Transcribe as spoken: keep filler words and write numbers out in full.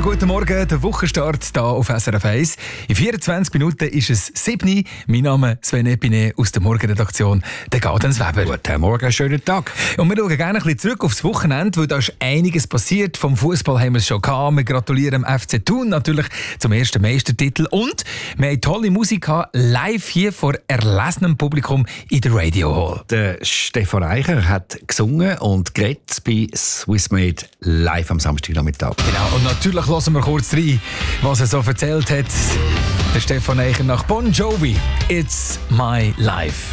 guten Morgen, der Wochenstart hier auf S R F eins. In vierundzwanzig Minuten ist es sieben. Mein Name ist Sven Epine aus der Morgenredaktion, der Gadens Weber. Guten Morgen, schönen Tag. Und wir schauen gerne ein bisschen zurück aufs Wochenende, weil da ist einiges passiert. Vom Fußball haben wir es schon gehabt. Wir gratulieren dem F C Thun natürlich zum ersten Meistertitel. Und wir haben tolle Musik gehabt, live hier vor erlesenem Publikum in der Radio Hall. Der Stefan Eicher hat gesungen und geredet bei Swissmade live am Samstagnachmittag. Genau, und natürlich hören wir kurz rein, was er so erzählt hat. Der Stefan Eicher nach Bon Jovi. It's my life.